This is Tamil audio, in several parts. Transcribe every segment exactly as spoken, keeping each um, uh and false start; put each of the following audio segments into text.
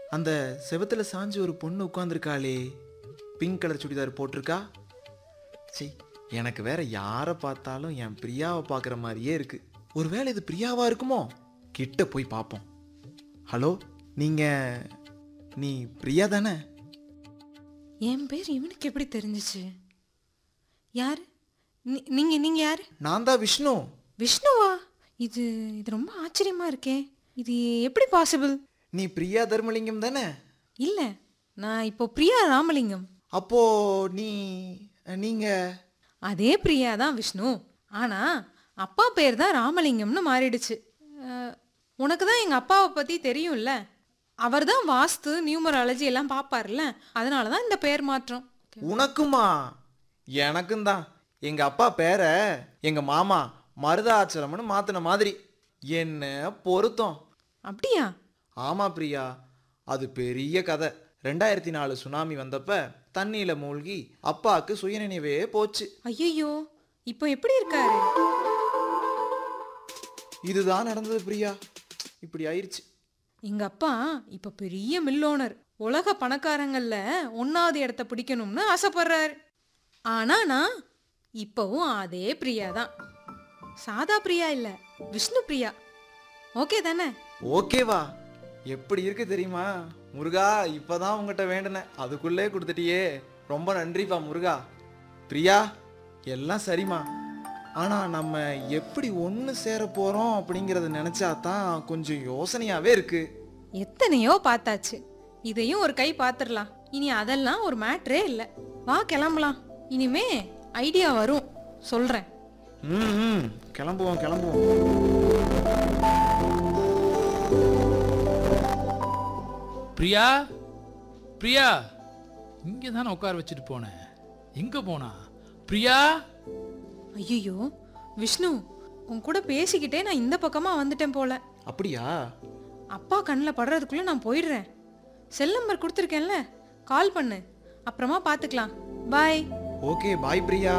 அந்த செவத்துல சாஞ்சு ஒரு பொண்ணு உட்காந்துருக்காளே, பிங்க் கலர் சுடிதார் போட்டிருக்கா. சரி, எனக்கு வேற யாரை பார்த்தாலும் என் பிரியாவை பார்க்குற மாதிரியே இருக்கு. ஒருவேளை இது பிரியாவா இருக்குமோ? கிட்ட போய் பார்ப்போம். ஹலோ, நீங்க நீ பிரியா தானே? என் பேர் இவனுக்கு எப்படி தெரிஞ்சிச்சு? யாரு நீங்க? நீங்க யாரு? நான் தான் விஷ்ணு. விஷ்ணுவா? இது இது ரொம்ப ஆச்சரியமா இருக்கே. இது எப்படி பாசிபிள்? நீ பிரியா தர்மலிங்கம் தானே? இல்ல, நான் இப்போ பிரியா ராமலிங்கம். அப்போ நீ நீங்க அதே பிரியா தான் விஷ்ணு. ஆனா அப்பா பேர் தான் ராமலிங்கம்னு மாறிடுச்சு. உனக்கு தான் எங்க அப்பாவை பத்தி தெரியும்ல. அவர் தான் வாஸ்து நியூமராலஜி எல்லாம் பார்ப்பார்ல, அதனால தான் இந்த பேர் மாற்றம். உனக்குமா? எனக்கும் தான். எங்க அப்பா பேரை எங்க மாமா மருதாச்சலம்னு மாத்தின மாதிரி. என்ன பொருத்தம். அப்படியா? ஆமா பிரியா, அது பெரிய கதை. ரெண்டாயிரத்தி நாலு சுனாமி வந்தப்ப தண்ணியில மூழ்கி அப்பாவுக்கு சுயநினைவே போச்சு. ஐயோ, இப்போ எப்படி இருக்காரு? இதுதான் நடந்தது பிரியா, இப்படி ஆயிடுச்சு. எங்க அப்பா இப்ப பெரிய மில் ஓனர், உலக பணக்காரங்கள்ல ஒன்னாவது இடத்த பிடிக்கணும்னு ஆசைப்படுறாரு. ஆனா நான் இப்பவும் அதே பிரியா தான். சாதா பிரியா இல்ல, விஷ்ணு பிரியா. ஓகே தானே? ஓகேவா? எப்படி இருக்கு தெரியுமா முருகா? இப்பதான் உங்ககிட்ட வேண்டினேன், அதுக்குள்ளே கொடுத்துட்டியே. ரொம்ப நன்றிப்பா முருகா. பிரியா, எல்லாம் சரிம்மா. ஆனா நம்ம எப்படி ஒன்று சேர போறோம் அப்படிங்கறத நினைச்சா தான் கொஞ்சம் யோசனையாவே இருக்கு. எத்தனையோ பார்த்தாச்சு, இதையும் ஒரு கை பார்த்துடலாம். இனி அதெல்லாம் ஒரு மேட்ரே இல்லை. வா கிளம்பலாம். இனிமே ஐடியா வரும், சொல்றேன். ம், கிளம்புவோம் கிளம்புவோம். பிரியா, பிரியா, இங்கே தானே உட்கார வச்சுட்டு போனேன். எங்க போனா பிரியா? ஐயோ விஷ்ணு, உன் கூட பேசிக்கிட்டே நான் இந்த பக்கமா வந்துட்டேன் போல. அப்படியா? அப்பா கண்ணில் படுறதுக்குள்ள நான் போயிடுறேன். செல் நம்பர் கொடுத்துருக்கேன்ல, கால் பண்ணு, அப்புறமா பார்த்துக்கலாம். பாய். ஓகே, பாய் பிரியா.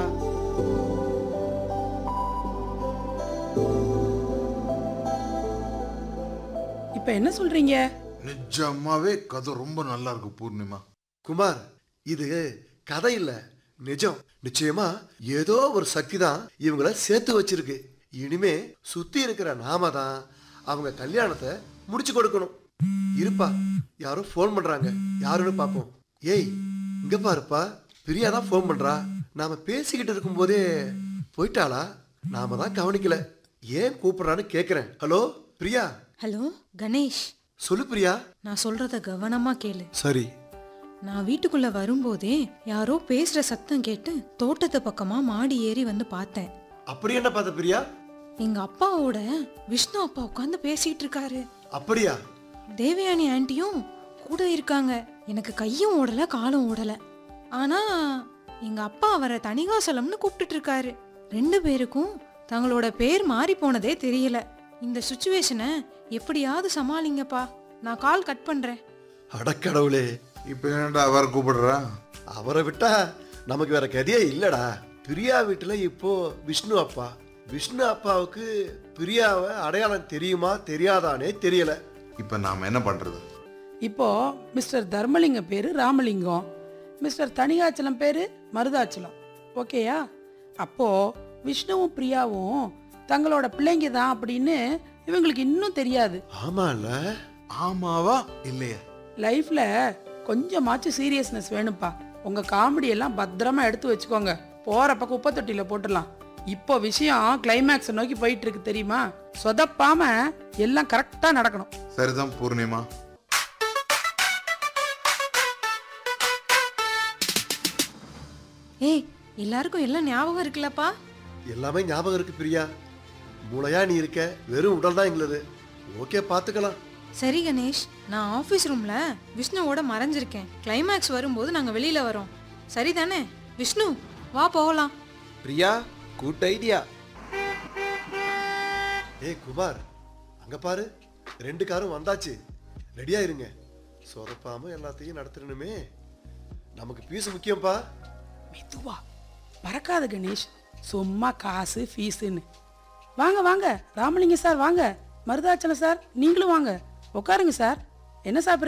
இப்ப என்ன சொல்றீங்க? நிஜமாவே கதை ரொம்ப நல்லா இருக்கு பூர்ணிமா. குமார், இது கதை இல்ல, நிஜம். நிச்சயமா ஏதோ ஒரு சக்தி தான் இவங்களை சேர்த்து வச்சிருக்கு. இனிமே சுத்தி இருக்கிற நாம தான் அவங்க கல்யாணத்தை முடிச்சு கொடுக்கணும். இருப்பா, யாரோ போன் பண்றாங்க, யாருன்னு பாப்போம். ஏய், இங்க பாருப்பா, பிரியா தான் போன் பண்றா. நாம பேசிக்கிட்டு இருக்கும் போதே போயிட்டாளா? நாம தான் கவனிக்கல. ஏன் கூப்பிடுறான்னு கேக்குறேன். ஹலோ பிரியா. ஹலோ கணேஷ். சொல்லு பிரியா. நான் சொல்றத கவனமா கேளு. சரி. நான் வீட்டுக்குள்ள வரும்போதே யாரோ பேசுற சத்தம் கேட்டு தோட்டத்து பக்கமா மாடி ஏறி வந்து பார்த்தேன். அப்படி என்ன பார்த்த பிரியா? எங்க அப்பாவோட விஷ்ணு அப்பா உட்காந்து பேசிட்டு இருக்காரு. அப்படியா? தேவயானி ஆண்டியும் கூட இருக்காங்க. எனக்கு கையும் ஓடல காலும் ஓடல. ஆனா எங்க அப்பா அவரை தணிகாசலம்னு கூப்பிட்டு இருக்காரு. ரெண்டு பேருக்கும் தங்களோட பேர் மாறி போனதே தெரியல. இந்த சுச்சுவேஷனை எப்படியாவது சமாளிங்கப்பா. நான் கால் கட் பண்றேன். அடக்கடவுளே, இப்ப என்னடா அவர் கூப்பிடுறா? அவரை விட்டா நமக்கு வேற கதையே இல்லடா. பிரியா வீட்டுல இப்போ விஷ்ணு அப்பா. விஷ்ணு அப்பாவுக்கு பிரியாவை அடையாளம் தெரியுமா தெரியாதானே தெரியல. இப்ப நாம என்ன பண்றது? இப்போ மிஸ்டர் தர்மலிங்கம் பேரு ராமலிங்கம், மிஸ்டர் தணிகாச்சலம் பேரு மருதாச்சலம். ஓகேயா? அப்போ விஷ்ணுவும் பிரியாவும் தங்களோட பிள்ளைங்க தான் அப்படின்னு இவங்களுக்கு இன்னும் தெரியாது. ஆமால? ஆமாவா இல்லையா? லைஃப்ல கொஞ்சமாச்சும் சீரியஸ்னஸ் வேணும்ப்பா. உங்க காமெடி எல்லாம் பத்திரமா எடுத்து வச்சுக்கோங்க. போறப்ப குப்பை தொட்டியில போட்டுடலாம். இப்போ விஷயம் கிளைமேக்ஸ் நோக்கி போயிட்டு இருக்கு தெரியுமா? சொதப்பாம எல்லாம் கரெக்டா நடக்கணும். சரிதான் பூர்ணிமா. ஏய், எல்லாருக்கும் எல்லாம் ஞாபகம் இருக்குல்லப்பா? எல்லாமே ஞாபகம் இருக்கு பிரியா. மூளையா நீ இருக்க, வெறும் உடல் தான் எங்களுது. ஓகே, பாத்துக்கலாம். சரி கணேஷ், நான் ஆஃபீஸ் ரூம்ல விஷ்ணுவோட மறைஞ்சிருக்கேன். கிளைமேக்ஸ் வரும்போது நாங்க வெளியில வரோம். சரிதானே விஷ்ணு? வா போகலாம். Priya, good idea. ஏய் குமார், அங்க பாரு, ரெண்டு காரும் வந்தாச்சு. ரெடியா இருங்க. சொதப்பாம எல்லாத்தையும் நடத்தணுமே. நமக்கு பீஸ் முக்கியம்ப்பா. மெதுவா பறக்காத கணேஷ், சும்மா காசு ஃபீஸுன்னு. வாங்க வாங்க ராமலிங்கம் சார், வாங்க. மருதாச்சலம் சார், நீங்களும் வாங்க, உட்காருங்க சார். என்ன சாப்பிட்றீங்க?